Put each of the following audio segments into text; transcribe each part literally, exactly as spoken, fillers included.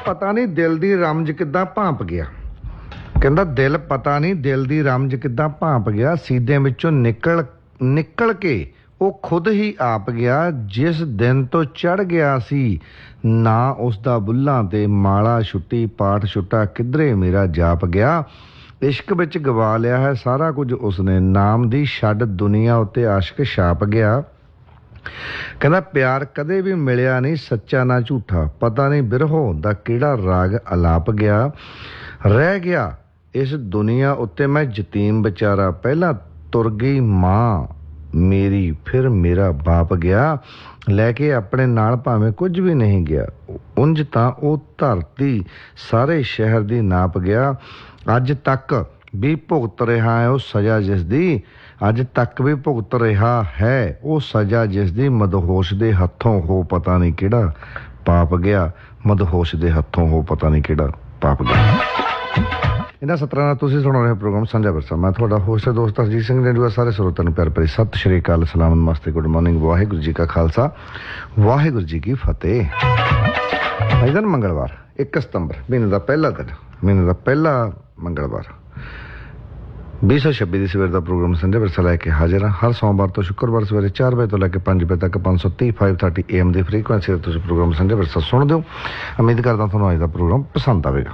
ਪਤਾ ਨਹੀਂ ਦਿਲ ਦੀ ਰਮਜ ਕਿੱਦਾਂ ਭਾਂਪ ਗਿਆ। ਕਹਿੰਦਾ ਦਿਲ ਪਤਾ ਨਹੀਂ ਦਿਲ ਦੀ ਰਮਜ ਕਿੱਦਾਂ ਭਾਂਪ ਗਿਆ, ਸੀਦਿਆਂ ਵਿੱਚੋਂ ਨਿਕਲ ਨਿਕਲ ਕੇ ਉਹ ਖੁਦ ਹੀ ਆਪ ਗਿਆ। ਜਿਸ ਦਿਨ ਤੋਂ ਚੜ੍ਹ ਗਿਆ ਸੀ ਨਾ ਉਸਦਾ ਬੁੱਲਾਂ ਤੇ ਮਾਲਾ ਛੁੱਟੀ, ਪਾਠ ਛੁੱਟਾ ਕਿੱਧਰੇ ਮੇਰਾ ਜਾਪ ਗਿਆ। ਇਸ਼ਕ ਵਿੱਚ ਗਵਾ ਲਿਆ ਹੈ ਸਾਰਾ ਕੁਝ ਉਸਨੇ, ਨਾਮ ਦੀ ਛੱਡ ਦੁਨੀਆ ਉੱਤੇ ਆਸ਼ਕ ਛਾਪ ਗਿਆ। ਕਹਿੰਦਾ ਪਿਆਰ ਕਦੇ ਵੀ ਮਿਲਿਆ ਨਹੀਂ ਸੱਚਾ ਨਾ ਝੂਠਾ, ਪਤਾ ਨਹੀਂ ਬਿਰਹੋ ਦਾ ਕਿਹੜਾ ਰਾਗ ਅਲਾਪ ਗਿਆ। ਰਹਿ ਗਿਆ ਇਸ ਦੁਨੀਆ ਉੱਤੇ ਮੈਂ ਯਤੀਮ ਵਿਚਾਰਾ, ਪਹਿਲਾਂ ਤੁਰ ਗਈ ਮਾਂ ਮੇਰੀ ਫਿਰ ਮੇਰਾ ਬਾਪ ਗਿਆ। ਲੈ ਕੇ ਆਪਣੇ ਨਾਲ ਭਾਵੇਂ ਕੁਝ ਵੀ ਨਹੀਂ ਗਿਆ, ਉਂਝ ਤਾਂ ਉਹ ਧਰਤੀ ਸਾਰੇ ਸ਼ਹਿਰ ਦੀ ਨਾਪ ਗਿਆ। ਅੱਜ ਤੱਕ ਵੀ ਭੁਗਤ ਰਿਹਾ ਹੈ ਉਹ ਸਜ਼ਾ ਜਿਸ ਦੀ, ਅੱਜ ਤੱਕ ਵੀ ਭੁਗਤ ਰਿਹਾ ਹੈ ਉਹ ਸਜ਼ਾ ਜਿਸ ਦੀ, ਮਦਹੋਸ਼ ਦੇ ਹੱਥੋਂ ਹੋ ਪਤਾ ਨਹੀਂ ਕਿਹੜਾ ਪਾਪ ਗਿਆ, ਮਦਹੋਸ਼ ਦੇ ਹੱਥੋਂ ਹੋ ਪਤਾ ਨਹੀਂ ਕਿਹੜਾ ਪਾਪ ਗਿਆ। ਇਹਨਾਂ ਸਤਰਾਂ ਨਾਲ ਤੁਸੀਂ ਸੁਣ ਰਹੇ ਪ੍ਰੋਗਰਾਮ ਸਾਂਝਾ ਵਿਰਸਾ। ਮੈਂ ਤੁਹਾਡਾ ਹੋਸਟ ਦੋਸਤ ਹਰਜੀਤ ਸਿੰਘ ਰੇਡੂਆ। ਸਾਰੇ ਸਰੋਤਿਆਂ ਨੂੰ ਪਿਆਰ ਭਰੀ ਸਤਿ ਸ਼੍ਰੀ ਅਕਾਲ, ਸਲਾਮ, ਨਮਸਤੇ, ਗੁੱਡ ਮਾਰਨਿੰਗ। ਵਾਹਿਗੁਰੂ ਜੀ ਕਾ ਖਾਲਸਾ, ਵਾਹਿਗੁਰੂ ਜੀ ਕੀ ਫਤਿਹ। ਅੱਜ ਦਿਨ ਮੰਗਲਵਾਰ, ਇੱਕ ਸਤੰਬਰ, ਮਹੀਨੇ ਦਾ ਪਹਿਲਾ ਦਿਨ, ਮਹੀਨੇ ਦਾ ਪਹਿਲਾ ਮੰਗਲਵਾਰ, ਵੀਹ ਸੌ ਛੱਬੀ ਦੀ ਸਵੇਰ ਦਾ ਪ੍ਰੋਗਰਾਮ ਸਾਂਝਾ ਵਿਰਸਾ ਲੈ ਕੇ ਹਾਜ਼ਰ ਹਾਂ। ਹਰ ਸੋਮਵਾਰ ਤੋਂ ਸ਼ੁੱਕਰਵਾਰ ਸਵੇਰੇ ਚਾਰ ਵਜੇ ਤੋਂ ਲੈ ਕੇ ਪੰਜ ਵਜੇ ਤੱਕ ਪੰਜ ਸੌ ਤੀਹ five thirty A M the frequency 'ਤੇ ਤੁਸੀਂ ਪ੍ਰੋਗਰਾਮ ਸਾਂਝਾ ਵਿਰਸਾ ਸੁਣਦੇ ਹੋ। ਉਮੀਦ ਕਰਦਾ ਤੁਹਾਨੂੰ ਅੱਜ ਦਾ ਪ੍ਰੋਗਰਾਮ ਪਸੰਦ ਆਵੇਗਾ।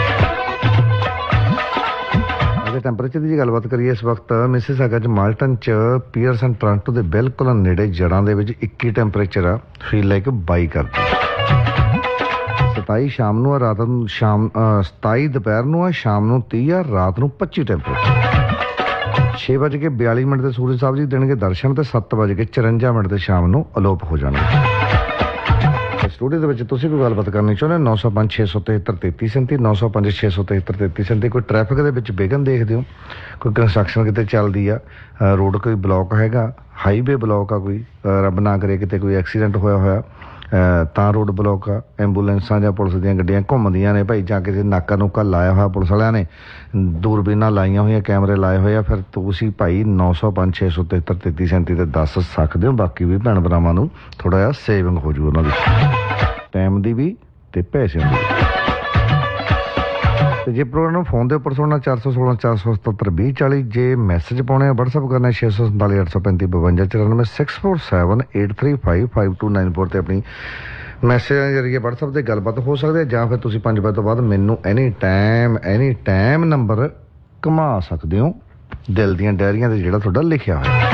ਅੱਜ ਟੈਂਪਰੇਚਰ ਦੀ ਗੱਲਬਾਤ ਕਰੀਏ, ਇਸ ਵਕਤ ਮਿਸਿਸਾਗਾ 'ਚ ਮਾਲਟਨ 'ਚ ਪੀਅਰਸਨ ਟੋਰਾਂਟੋ ਦੇ ਬਿਲਕੁਲ ਨੇੜੇ ਜੜ੍ਹਾਂ ਦੇ ਵਿੱਚ ਇੱਕੀ ਟੈਂਪਰੇਚਰ ਆ, ਫੀਲ ਲਾਈਕ ਬਾਈ ਕਰਦਾ। ਸਤਾਈ ਸ਼ਾਮ ਨੂੰ ਆ, ਰਾਤ ਨੂੰ ਸ਼ਾਮ ਸਤਾਈ ਦੁਪਹਿਰ ਨੂੰ ਆ, ਸ਼ਾਮ ਨੂੰ ਤੀਹ ਆ, ਰਾਤ ਨੂੰ ਪੱਚੀ ਟੈਂਪਰੇਚਰ। ਛੇ ਵੱਜ ਕੇ ਬਿਆਲੀ ਮਿੰਟ ਤੇ ਸੂਰਜ ਸਾਹਿਬ ਜੀ ਦੇਣਗੇ ਦਰਸ਼ਨ, ਤੇ ਸੱਤ ਵੱਜ ਕੇ ਚੁਰੰਜਾ ਮਿੰਟ ਤੇ ਸ਼ਾਮ ਨੂੰ ਅਲੋਪ ਹੋ ਜਾਣਗੇ। ਸਟੂਡੀਓ ਦੇ ਵਿੱਚ ਤੁਸੀਂ ਕੋਈ ਗੱਲਬਾਤ ਕਰਨੀ ਚਾਹੁੰਦੇ, ਨੌ ਸੌ ਪੰਜ ਛੇ ਸੌ ਤਿਹੱਤਰ ਤੇਤੀ ਸੈਂਤੀ, ਨੌ ਸੌ ਪੰਜ ਛੇ ਸੌ ਤਿਹੱਤਰ ਤੇਤੀ ਸੈਂਤੀ। ਕੋਈ ਟ੍ਰੈਫਿਕ ਦੇ ਵਿੱਚ ਵਿਘਨ ਦੇਖਦੇ ਹੋ, ਕੋਈ ਕੰਸਟਰਕਸ਼ਨ ਕਿਤੇ ਚੱਲਦੀ ਆ, ਰੋਡ ਕੋਈ ਬਲੋਕ ਹੈਗਾ, ਹਾਈਵੇ ਬਲੋਕ ਆ, ਕੋਈ ਰੱਬ ਨਾ ਕਰੇ ਕਿਤੇ ਕੋਈ ਐਕਸੀਡੈਂਟ ਹੋਇਆ ਹੋਇਆ ਤਾਂ ਰੋਡ ਬਲੋਕ ਆ, ਐਂਬੂਲੈਂਸਾਂ ਜਾਂ ਪੁਲਿਸ ਦੀਆਂ ਗੱਡੀਆਂ ਘੁੰਮਦੀਆਂ ਨੇ ਭਾਈ, ਜਾਂ ਕਿਸੇ ਨਾਕਾ ਨੂਕਾ ਲਾਇਆ ਹੋਇਆ ਪੁਲਿਸ ਵਾਲਿਆਂ ਨੇ, ਦੂਰਬੀਨਾਂ ਲਾਈਆਂ ਹੋਈਆਂ, ਕੈਮਰੇ ਲਾਏ ਹੋਏ ਆ, ਫਿਰ ਤੁਸੀਂ ਭਾਈ ਨੌ ਸੌ ਪੰਜ ਛੇ ਸੌ ਤਿਹੱਤਰ ਤੇਤੀ ਸੈਂਤੀ 'ਤੇ ਦੱਸ ਸਕਦੇ ਹੋ। ਬਾਕੀ ਵੀ ਭੈਣ ਭਰਾਵਾਂ ਨੂੰ ਥੋੜ੍ਹਾ ਜਿਹਾ ਸੇਵਿੰਗ ਹੋ ਜੂ ਉਹਨਾਂ ਦੀ, ਟਾਈਮ ਦੀ ਵੀ ਅਤੇ ਪੈਸਿਆਂ ਦੀ। ਅਤੇ ਜੇ ਪ੍ਰੋਗਰਾਮ ਨੂੰ ਫੋਨ ਦੇ ਉੱਪਰ ਸੁਣਨਾ, ਚਾਰ ਸੌ ਸੋਲਾਂ ਚਾਰ ਸੌ ਸਤੱਤਰ ਵੀਹ ਚਾਲੀ। ਜੇ ਮੈਸੇਜ ਪਾਉਣੇ ਆ ਵਟਸਐਪ ਕਰਨਾ ਛੇ ਸੌ ਸੰਤਾਲੀ ਅੱਠ ਸੌ ਪੈਂਤੀ ਬਵੰਜਾ ਚੁਰਾਨਵੇਂ six four seven eight three five five to nine four 'ਤੇ ਆਪਣੀ ਮੈਸੇਜ ਦੇ ਜ਼ਰੀਏ ਵਟਸਐਪ 'ਤੇ ਗੱਲਬਾਤ ਹੋ ਸਕਦੀ ਹੈ, ਜਾਂ ਫਿਰ ਤੁਸੀਂ ਪੰਜ ਵਜੇ ਤੋਂ ਬਾਅਦ ਮੈਨੂੰ any time any time number ਘੁਮਾ ਸਕਦੇ ਹੋ ਦਿਲ ਦੀਆਂ ਡਾਇਰੀਆਂ 'ਤੇ ਜਿਹੜਾ ਤੁਹਾਡਾ ਲਿਖਿਆ ਹੋਇਆ।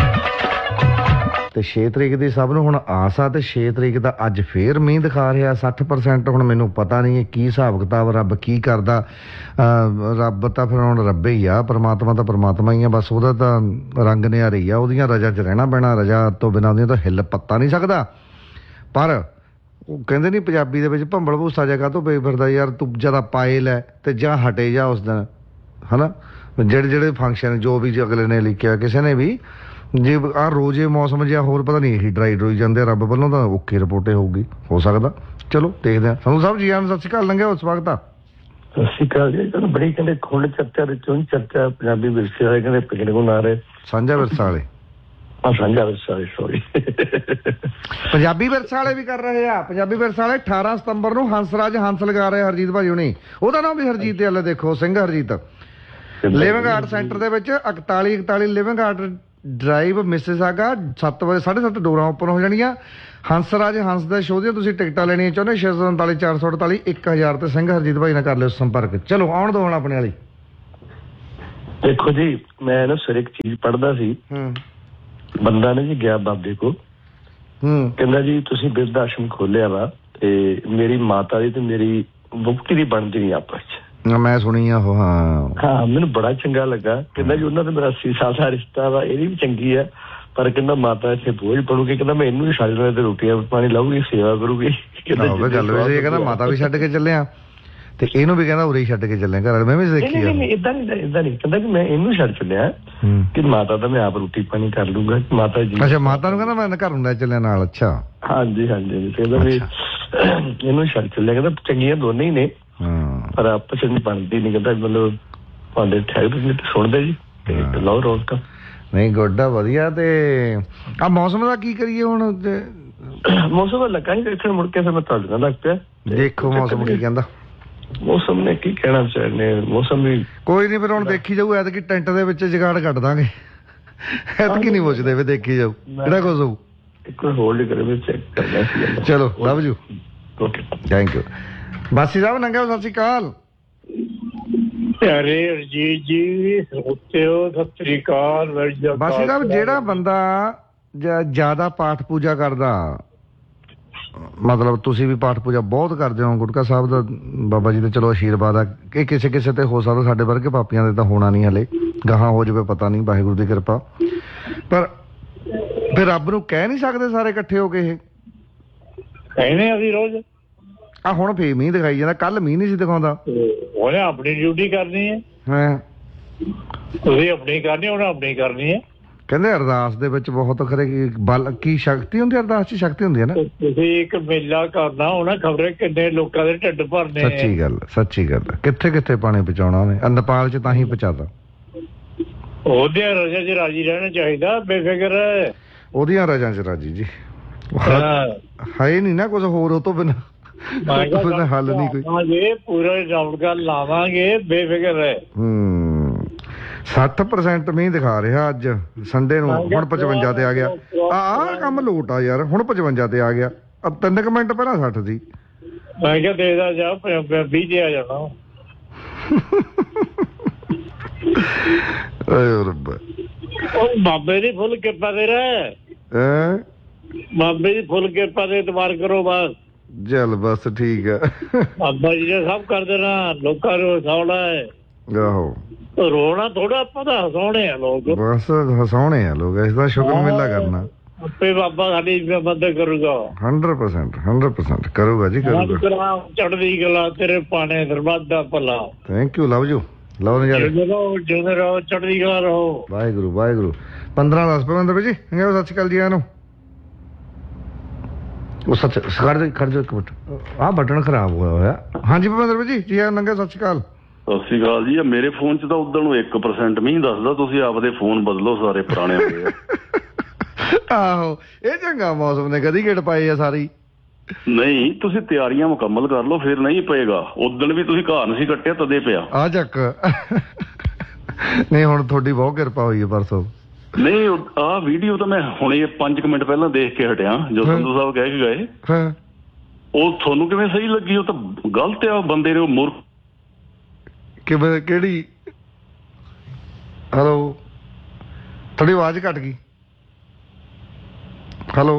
ਅਤੇ ਛੇ ਤਰੀਕ ਦੀ ਸਭ ਨੂੰ ਹੁਣ ਆਸ ਆ, ਅਤੇ ਛੇ ਤਰੀਕ ਦਾ ਅੱਜ ਫੇਰ ਮੀਂਹ ਦਿਖਾ ਰਿਹਾ ਸੱਠ ਪਰਸੈਂਟ। ਹੁਣ ਮੈਨੂੰ ਪਤਾ ਨਹੀਂ ਹੈ ਕੀ ਹਿਸਾਬ ਕਿਤਾਬ, ਰੱਬ ਕੀ ਕਰਦਾ। ਰੱਬ ਤਾਂ ਫਿਰ ਹੁਣ ਰੱਬੇ ਹੀ ਆ, ਪਰਮਾਤਮਾ ਤਾਂ ਪਰਮਾਤਮਾ ਹੀ ਆ, ਬਸ ਉਹਦਾ ਤਾਂ ਰੰਗ ਨਿਆਰੀ ਆ, ਉਹਦੀਆਂ ਰਜਾ 'ਚ ਰਹਿਣਾ ਪੈਣਾ। ਰਜਾ ਤੋਂ ਬਿਨਾਂ ਉਹਦੀਆਂ ਤਾਂ ਹਿੱਲ ਪੱਤਾ ਨਹੀਂ ਸਕਦਾ। ਪਰ ਉਹ ਕਹਿੰਦੇ ਨਹੀਂ ਪੰਜਾਬੀ ਦੇ ਵਿੱਚ ਭੰਬਲ ਭੂਸਾ ਜਗ੍ਹਾ ਤੋਂ ਪਈ ਫਿਰਦਾ, ਯਾਰ ਤੂੰ ਜ਼ਿਆਦਾ ਪਾਏ ਲੈ ਅਤੇ ਜਾਂ ਹਟੇ ਜਾ ਉਸ ਦਿਨ, ਹੈ ਨਾ। ਜਿਹੜੇ ਜਿਹੜੇ ਫੰਕਸ਼ਨ ਜੋ ਵੀ ਅਗਲੇ ਨੇ ਲਿਖਿਆ ਕਿਸੇ ਨੇ ਵੀ, ਜੇ ਆਹ ਰੋਜ਼ੇ ਮੌਸਮ ਜਿਹਾ ਹੋਰ ਪਤਾ ਨਹੀਂ ਇਹੀ ਡਰਾਈ ਡਰੋਈ ਜਾਂਦੇ, ਰੱਬ ਵੱਲੋਂ ਤਾਂ ਓਕੇ ਰਿਪੋਰਟੇ ਹੋਊਗੀ, ਹੋ ਸਕਦਾ। ਚਲੋ ਦੇਖਦੇ ਹਾਂ। ਸੰਧੂ ਸਾਹਿਬ ਜੀ ਆਨ ਸਤਿ ਸ਼੍ਰੀ ਅਕਾਲ, ਲੰਘਿਆ ਉਸ ਵਕਤ ਆ। ਸਤਿ ਸ਼੍ਰੀ ਅਕਾਲ ਜੀ। ਬੜੀ ਕਹਿੰਦੇ ਖੁੰਡ ਚਰਚਾ ਵਿੱਚੋਂ ਚਰਚਾ ਪੰਜਾਬੀ ਵਿਰਸੇ ਵਾਲੇ ਕਹਿੰਦੇ ਪਿਕਨਿਕ ਆ ਰਹੇ, ਸਾਂਝਾ ਵਿਰਸਾ ਵਾਲੇ ਹਾਂ ਸਾਂਝਾ ਵਿਰਸਾ ਵਾਲੇ ਸੋਰੀ ਪੰਜਾਬੀ ਵਿਰਸਾ ਵਾਲੇ ਵੀ ਕਰ ਰਹੇ ਆ। ਪੰਜਾਬੀ ਵਿਰਸਾ ਵਾਲੇ ਅਠਾਰਾਂ ਸਤੰਬਰ ਨੂੰ ਹੰਸਰਾਜ ਹੰਸ ਲਗਾ ਰਹੇ ਹਰਜੀਤ ਭਾਜੀ ਹੁਣੀ, ਉਹਦਾ ਨਾਮ ਵੀ ਹਰਜੀਤ ਦੇ ਵਾਲੇ ਦੇਖੋ, Singh Harjeet. Living art centre ਦੇ ਵਿੱਚ ਇਕਤਾਲੀ ਇਕਤਾਲੀ ਲਿਵਿੰਗ ਆਰਟ ਡਰਾਈਵ ਮਿਸਿਸਾਗਾ, ਸੱਤ ਵਜੇ ਸਾਢੇ ਸੱਤ ਡੋਰਾਂ ਓਪਨ ਹੋ ਜਾਣੀਆਂ। ਹੰਸਰਾਜ ਹੰਸ ਦੇ ਸ਼ੋਅ ਦੀਆਂ ਤੁਸੀਂ ਟਿਕਟਾਂ ਲੈਣੀਆਂ ਚਾਹੁੰਦੇ, ਛੇ ਸੌ ਉਨਤਾਲੀ ਚਾਰ ਸੌ ਅੜਤਾਲੀ ਇੱਕ ਹਜ਼ਾਰ ਤੇ ਸਿੰਘ ਹਰਜੀਤ ਭਾਈ ਨਾਲ ਕਰ ਲਿਓ ਸੰਪਰਕ। ਚਲੋ ਆਉਣ ਦੋ ਹੁਣ ਆਪਣੇ ਵਾਲੀ। ਦੇਖੋ ਜੀ, ਮੈਂ ਨਾ ਸਰ ਇੱਕ ਚੀਜ਼ ਪੜ੍ਹਦਾ ਸੀ, ਬੰਦਾ ਨੇ ਜੀ ਗਿਆ ਬਾਬੇ ਕੋ, ਕਹਿੰਦਾ ਜੀ ਤੁਸੀਂ ਬਿਰਧ ਆਸ਼ਰਮ ਖੋਲਿਆ ਵਾ ਤੇ ਮੇਰੀ ਮਾਤਾ ਦੀ ਤੇ ਮੇਰੀ ਮੁਕਤੀ ਦੀ ਬਣਦੀ ਨਹੀਂ ਆਪਸ ਚ। ਮੈਂ ਸੁਣੀ ਆ ਉਹ। ਹਾਂ ਹਾਂ ਮੈਨੂੰ ਬੜਾ ਚੰਗਾ ਲੱਗਾ। ਕਹਿੰਦਾ ਜੀ ਉਹਨਾਂ ਦਾ ਮੇਰਾ ਅੱਸੀ ਸਾਲ ਦਾ ਰਿਸ਼ਤਾ ਵਾ, ਇਹਦੀ ਵੀ ਚੰਗੀ ਆ, ਪਰ ਕਹਿੰਦਾ ਮਾਤਾ ਇੱਥੇ ਬੋਝ ਪੜੂਗੀ, ਕਹਿੰਦਾ ਮੈਂ ਇਹਨੂੰ ਵੀ ਛੱਡ ਦੇਣਾ ਤੇ ਰੋਟੀਆਂ ਪਾਣੀ ਲਾਊਗੀ, ਸੇਵਾ ਕਰੂਗੀ। ਗੱਲ ਵੀ ਕਹਿੰਦਾ ਮਾਤਾ ਵੀ ਛੱਡ ਕੇ ਚੱਲਿਆ ਤੇ ਇਹਨੂੰ ਵੀ ਕਹਿੰਦਾ ਉਰੇ ਹੀ ਛੱਡ ਕੇ ਚੱਲਿਆ ਘਰ। ਮੈਂ ਵੀ ਦੇਖੀ ਏਦਾਂ ਨਹੀਂ ਏਦਾਂ ਨਹੀਂ ਕਹਿੰਦਾ ਕਿ ਮੈਂ ਇਹਨੂੰ ਛੱਡ ਚੱਲਿਆ ਕਿ ਮਾਤਾ ਦਾ ਮੈਂ ਆਪ ਰੋਟੀ ਪਾਣੀ ਕਰ ਲੂੰਗਾ। ਮਾਤਾ ਜੀ ਅੱਛਾ, ਮਾਤਾ ਨੂੰ ਕਹਿੰਦਾ ਮੈਂ ਘਰ ਨੂੰ ਲੈ ਚੱਲਿਆ ਨਾਲ। ਅੱਛਾ ਹਾਂਜੀ ਹਾਂਜੀ, ਕਹਿੰਦਾ ਵੀ ਇਹਨੂੰ ਛੱਡ ਚੱਲਿਆ, ਕਹਿੰਦਾ ਚੰਗੀਆਂ ਦੋਨੇ ਹੀ ਨੇ ਪਰ ਆਪਸ ਚ ਬਣਦੀ ਨਹੀਂ। ਕਹਿੰਦਾ ਮਤਲਬ ਤੁਹਾਡੇ ਠਹਿਰ ਸੁਣਦੇ ਜੀ ਤੇ ਲਾਓ ਰੋਕ ਨਹੀਂ ਗੋਡਾ ਵਧੀਆ। ਤੇ ਆ ਮੌਸਮ ਦਾ ਕੀ ਕਰੀਏ ਹੁਣ? ਮੌਸਮ ਲੱਗਾ ਸੀ ਇੱਥੇ ਮੁੜ ਕੇ ਫਿਰ ਮੈਂ ਤੁਹਾਡੇ ਨਾਲ ਲੱਗ ਪਿਆ। ਦੇਖੋ ਮੌਸਮ ਕੀ ਕਹਿੰਦਾ। ਮੌਸਮ ਨੇ ਕੀ ਕਹਿਣਾ ਵਿਚਾਰੇ ਨੇ, ਮੌਸਮ ਵੀ ਕੋਈ ਨਹੀਂ। ਫਿਰ ਹੁਣ ਦੇਖੀ ਜਾਊ ਐਤਕੀ ਟੈਂਟ ਦੇ ਵਿੱਚ ਜਗਾੜ ਕੱਢ ਦਾਂਗੇ। ਐਤਕੀ ਨਹੀਂ ਪੁੱਛਦੇ ਵੀ, ਦੇਖੀ ਜਾਊ ਕਿਹੜਾ ਕੁਝ ਹੋਊ। ਇੱਕ ਵਾਰ ਹੋਲਡ ਕਰੇ ਵੀ ਚੈੱਕ ਕਰਨਾ ਸੀ। ਚਲੋ love you, okay thank you. ਬਾਸੀ ਸਾਹਿਬ ਨੰਗਾ ਸਤਿ ਸ਼੍ਰੀ ਅਕਾਲ। ਪਿਆਰੇ ਅਰਜੀਤ ਜੀ ਉੱਤੇ ਹੋ, ਸਤਿ ਸ੍ਰੀ ਅਕਾਲ। ਬਾਸੀ ਸਾਹਿਬ ਜਿਹੜਾ ਬੰਦਾ ਜਿਆਦਾ ਪਾਠ ਪੂਜਾ ਕਰਦਾ, ਮਤਲਬ ਤੁਸੀਂ ਵੀ ਪਾਠ ਪੂਜਾ ਬਹੁਤ ਕਰਦੇ ਹੋ, ਗੁਟਕਾ ਸਾਹਿਬ ਦਾ ਬਾਬਾ ਜੀ ਦਾ ਚਲੋ ਆਸ਼ੀਰਵਾਦ ਆ ਕਿ ਕਿਸੇ ਕਿਸੇ ਤੇ ਹੋ ਸਕਦਾ, ਸਾਡੇ ਵਰਗੇ ਪਾਪੀਆਂ ਦੇ ਤਾਂ ਹੋਣਾ ਨਹੀਂ ਹਲੇ, ਗਾਹਾਂ ਹੋ ਜਾਵੇ ਪਤਾ ਨਹੀਂ, ਵਾਹਿਗੁਰੂ ਦੀ ਕਿਰਪਾ। ਪਰ ਫਿਰ ਰੱਬ ਨੂੰ ਕਹਿ ਨਹੀਂ ਸਕਦੇ ਸਾਰੇ ਇਕੱਠੇ ਹੋ ਕੇ ਇਹ ਕਹਿੰਦੇ ਅਸੀਂ ਰੋਜ਼। ਆ ਹੁਣ ਫੇਰ ਮੀਂਹ ਦਿਖਾਈ ਜਾਂਦਾ, ਕੱਲ ਮੀਂਹ ਨਹੀਂ ਸੀ ਦਿਖਾਉਂਦਾ। ਉਹਨੇ ਆਪਣੀ ਡਿਊਟੀ ਕਰਨੀ ਹੈ, ਹਾਂ ਤੁਸੀਂ ਆਪਣੀ ਕਰਨੀ, ਉਹਨੇ ਆਪਣੀ ਕਰਨੀ ਹੈ। ਕਹਿੰਦੇ ਅਰਦਾਸ ਦੇ ਵਿੱਚ ਬਹੁਤ ਖਰੇ ਬਲ ਕੀ ਸ਼ਕਤੀ ਹੁੰਦੀ, ਅਰਦਾਸ 'ਚ ਸ਼ਕਤੀ ਹੁੰਦੀ ਹੈ ਨਾ। ਤੁਸੀਂ ਇੱਕ ਮੇਲਾ ਕਰਨਾ, ਉਹਨੇ ਖਬਰੇ ਕਿੰਨੇ ਲੋਕਾਂ ਦੇ ਢਿੱਡ ਭਰਨੇ। ਸੱਚੀ ਗੱਲ, ਸੱਚੀ ਗੱਲ। ਕਿੱਥੇ ਕਿੱਥੇ ਪਾਣੀ ਪਹੁੰਚਾਉਣਾ ਉਹਨੇ, ਨੇਪਾਲ 'ਚ ਤਾਂ ਹੀ ਪਹੁੰਚਾਤਾ। ਉਹਦੀਆਂ ਰਜਾ 'ਚ ਰਾਜੀ ਰਹਿਣਾ ਚਾਹੀਦਾ, ਬੇਫਿਕਰ ਹੈ। ਉਹਦੀਆਂ ਰਜਾਂ 'ਚ ਰਾਜੀ ਜੀ ਹੈ ਨਹੀਂ ਨਾ ਕੁਝ ਹੋਰ, ਉਹ ਤੋਂ ਬਿਨਾਂ ਹੱਲ ਨਹੀਂ ਕੋਈ। ਪੂਰਾ ਰੌਣਕਾਂ ਲਾਵਾਂਗੇ, ਬੇਫਿਕਰ ਹੈ। ਹੂੰ ਸੱਠ ਪਰਸੈਂਟ ਮੀਂਹ ਦਿਖਾ ਰਿਹਾ ਅੱਜ ਸੰਡੇ ਨੂੰ, ਹੁਣ ਪਚਵੰਜਾ ਤੇ ਆ ਗਿਆ। ਆਹ ਕੰਮ ਲੋਟ ਆ ਯਾਰ, ਹੁਣ ਪਚਵੰਜਾ ਤੇ ਆ ਗਿਆ, ਤਿੰਨ ਕੁ ਮਿੰਟ ਪਹਿਲਾਂ ਸੱਠ ਸੀ। ਮੈਂ ਕਿਹਾ ਦੇਦਾ ਜਾ ਵੀਹ ਤੇ ਆ ਜਾਣਾ। ਉਹ ਬਾਬੇ ਦੀ ਫੁੱਲ ਕਿਰਪਾ ਦੇ ਰਿਹਾ, ਬਾਬੇ ਦੀ ਫੁੱਲ ਕਿਰਪਾ ਦੇ ਇਤਬਾਰ ਕਰੋ ਬਸ। ਚੱਲ ਬਸ ਠੀਕ ਆ, ਬਾਬਾ ਜੀ ਨੇ ਸਭ ਕਰ ਦੇਣਾ, ਲੋਕਾਂ ਨੂੰ ਹਸਾਉਣਾ ਹੈ। ਆਹੋ ਰੋਣਾ ਥੋੜਾ, ਆਪਾਂ ਤਾਂ ਹਸਾਉਣੇ ਆ ਲੋਕ, ਬਸ ਹਸਾਉਣੇ ਆ ਲੋਕ, ਇਸ ਦਾ ਸ਼ੁਕਰ ਮੇਲਾ ਕਰਨਾ। ਆਪੇ ਬਾਬਾ ਸਾਡੀ ਮਦਦ ਕਰੂਗਾ, ਹੰਡਰਡ ਪਰਸੈਂਟ ਹੰਡਰਡ ਪਰਸੈਂਟ ਕਰੂਗਾ ਜੀ, ਕਰੂਗਾ। ਚੜ੍ਹਦੀ ਕਲਾ ਤੇਰੇ ਪਾਣੇ ਦਰਬਾਰ ਦਾ ਭਲਾ। ਥੈਂਕ ਯੂ, ਲਵ ਯੂ, ਲਵ ਨਜ਼ਾਰੇ। ਜਿਉਂਦੇ ਰਹੋ, ਚੜ੍ਹਦੀ ਕਲਾ ਰਹੋ। ਵਾਹਿਗੁਰੂ ਵਾਹਿਗੁਰੂ। ਪੰਦਰਾਂ ਦਸ ਪਵਿੰਦਰ ਜੀ, ਸਤਿ ਸ਼੍ਰੀ ਅਕਾਲ ਜੀ। ਇਹਨੂੰ ਉਹ ਸੱਚ ਖੜ ਜਾ ਖੜ ਜਾ ਇੱਕ ਮਿੰਟ, ਆਹ ਬਟਨ ਖਰਾਬ ਹੋਇਆ ਹੋਇਆ। ਹਾਂਜੀ ਭਵਿੰਦਰ ਜੀ, ਜੀ ਨੰਗੇ ਸਤਿ ਸ਼੍ਰੀ ਅਕਾਲ। ਸਤਿ ਸ਼੍ਰੀ ਅਕਾਲ ਜੀ। ਮੇਰੇ ਫੋਨ 'ਚ ਤਾਂ ਉਦੋਂ ਨੂੰ ਇੱਕ ਪਰਸੈਂਟ ਮੀਂਹ ਦੱਸਦਾ, ਤੁਸੀਂ ਆਪਦੇ ਫੋਨ ਬਦਲੋ, ਸਾਰੇ ਪੁਰਾਣੇ ਹੋ ਗਏ। ਆਹੋ ਇਹ ਚੰਗਾ ਮੌਸਮ ਨੇ ਕਦੀ ਗੇੜ ਪਾਏ ਆ ਸਾਰੀ। ਨਹੀਂ ਤੁਸੀਂ ਤਿਆਰੀਆਂ ਮੁਕੰਮਲ ਕਰ ਲਓ, ਫਿਰ ਨਹੀਂ ਪਏਗਾ। ਉਦੋਂ ਵੀ ਤੁਸੀਂ ਘਰ ਨਹੀਂ ਸੀ ਕੱਟਿਆ, ਤਦੇ ਪਿਆ। ਆ ਚੱਕ ਨਹੀਂ ਹੁਣ ਤੁਹਾਡੀ ਬਹੁਤ ਕਿਰਪਾ ਹੋਈ ਹੈ ਪਰਸੋਂ। ਨਹੀਂ ਆਹ ਵੀਡੀਓ ਤਾਂ ਮੈਂ ਹੁਣੇ ਪੰਜ ਕੁ ਮਿੰਟ ਪਹਿਲਾਂ ਦੇਖ ਕੇ ਹਟਿਆ, ਜੋ ਸੰਧੂ ਸਾਹਿਬ ਕਹਿ ਕੇ ਗਏ। ਹਾਂ ਉਹ ਤੁਹਾਨੂੰ ਕਿਵੇਂ ਸਹੀ ਲੱਗੀ? ਉਹ ਤਾਂ ਗਲਤ ਆ ਬੰਦੇ ਨੇ, ਉਹ ਮੁਰ ਕਿਵੇਂ ਕਿਹੜੀ? ਹੈਲੋ ਤੁਹਾਡੀ ਆਵਾਜ਼ ਘੱਟ ਗਈ। ਹੈਲੋ